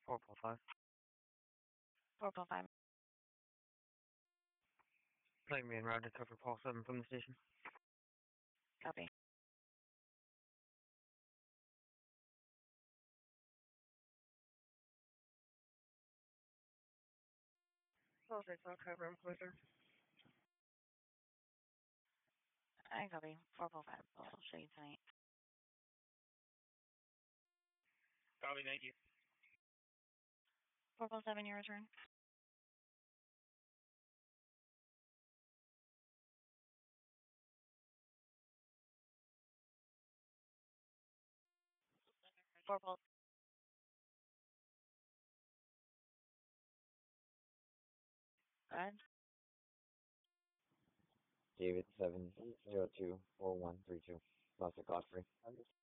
4.5. 4.5. Playing me en route to cover Paul 7 from the station. Copy. Paul 6, I'll cover him closer. I copy. 4.5. I'll show you tonight. Copy, thank you. 4.7, your return. Four. Go ahead. David 7024132. Lost at Godfrey.